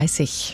30.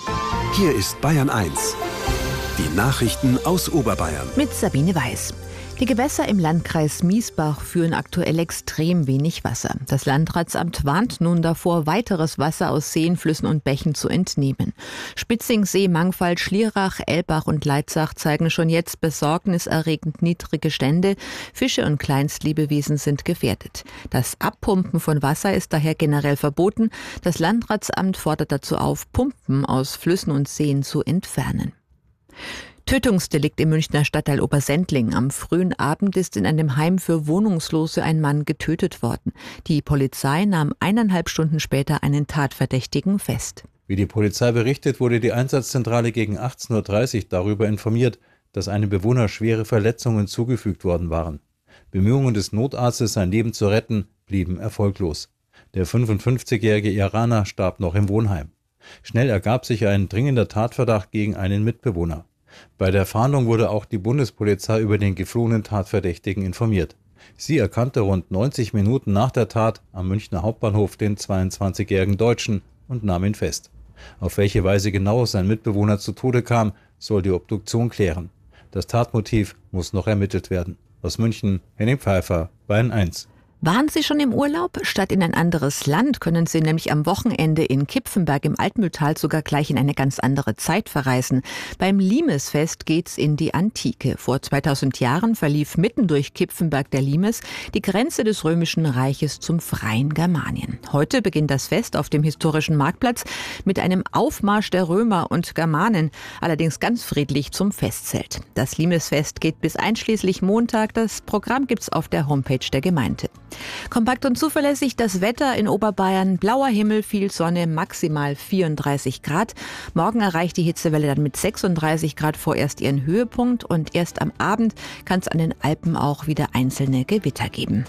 Hier ist Bayern 1. Die Nachrichten aus Oberbayern. Mit Sabine Weiß. Die Gewässer im Landkreis Miesbach führen aktuell extrem wenig Wasser. Das Landratsamt warnt nun davor, weiteres Wasser aus Seen, Flüssen und Bächen zu entnehmen. Spitzingsee, Mangfall, Schlierach, Elbach und Leitzach zeigen schon jetzt besorgniserregend niedrige Stände. Fische und Kleinstlebewesen sind gefährdet. Das Abpumpen von Wasser ist daher generell verboten. Das Landratsamt fordert dazu auf, Pumpen aus Flüssen und Seen zu entfernen. Tötungsdelikt im Münchner Stadtteil Obersendling. Am frühen Abend ist in einem Heim für Wohnungslose ein Mann getötet worden. Die Polizei nahm 1,5 Stunden später einen Tatverdächtigen fest. Wie die Polizei berichtet, wurde die Einsatzzentrale gegen 18:30 Uhr darüber informiert, dass einem Bewohner schwere Verletzungen zugefügt worden waren. Bemühungen des Notarztes, sein Leben zu retten, blieben erfolglos. Der 55-jährige Iraner starb noch im Wohnheim. Schnell ergab sich ein dringender Tatverdacht gegen einen Mitbewohner. Bei der Fahndung wurde auch die Bundespolizei über den geflohenen Tatverdächtigen informiert. Sie erkannte rund 90 Minuten nach der Tat am Münchner Hauptbahnhof den 22-jährigen Deutschen und nahm ihn fest. Auf welche Weise genau sein Mitbewohner zu Tode kam, soll die Obduktion klären. Das Tatmotiv muss noch ermittelt werden. Aus München, Henning Pfeiffer, Bayern 1. Waren Sie schon im Urlaub? Statt in ein anderes Land können Sie nämlich am Wochenende in Kipfenberg im Altmühltal sogar gleich in eine ganz andere Zeit verreisen. Beim Limesfest geht's in die Antike. Vor 2000 Jahren verlief mitten durch Kipfenberg der Limes, die Grenze des Römischen Reiches zum freien Germanien. Heute beginnt das Fest auf dem historischen Marktplatz mit einem Aufmarsch der Römer und Germanen, allerdings ganz friedlich zum Festzelt. Das Limesfest geht bis einschließlich Montag. Das Programm gibt's auf der Homepage der Gemeinde. Kompakt und zuverlässig das Wetter in Oberbayern. Blauer Himmel, viel Sonne, maximal 34 Grad. Morgen erreicht die Hitzewelle dann mit 36 Grad vorerst ihren Höhepunkt. Und erst am Abend kann es an den Alpen auch wieder einzelne Gewitter geben.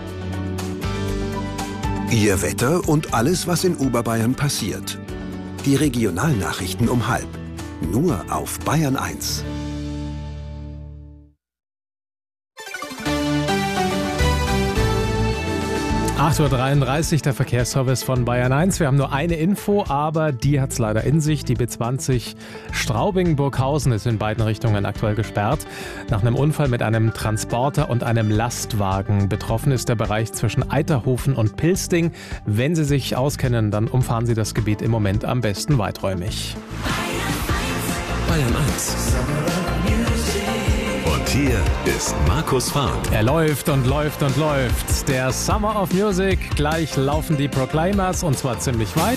Ihr Wetter und alles, was in Oberbayern passiert. Die Regionalnachrichten um 12:30. Nur auf Bayern 1. 8:33 Uhr, der Verkehrsservice von Bayern 1. Wir haben nur eine Info, aber die hat es leider in sich. Die B20 Straubing-Burghausen ist in beiden Richtungen aktuell gesperrt. Nach einem Unfall mit einem Transporter und einem Lastwagen. Betroffen ist der Bereich zwischen Eiterhofen und Pilsting. Wenn Sie sich auskennen, dann umfahren Sie das Gebiet im Moment am besten weiträumig. Bayern 1. Hier ist Markus Fark. Er läuft und läuft und läuft. Der Summer of Music. Gleich laufen die Proclaimers und zwar ziemlich weit.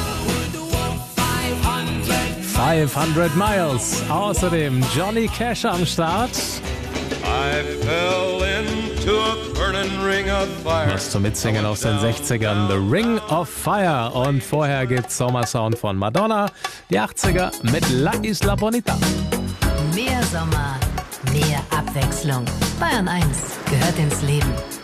500 Miles. Außerdem Johnny Cash am Start. Was zum Mitsingen aus den 60ern. The Ring of Fire. Und vorher gibt's Sommersound von Madonna. Die 80er mit La Isla Bonita. Mehr Sommer. Mehr Abwechslung. Bayern 1 gehört ins Leben.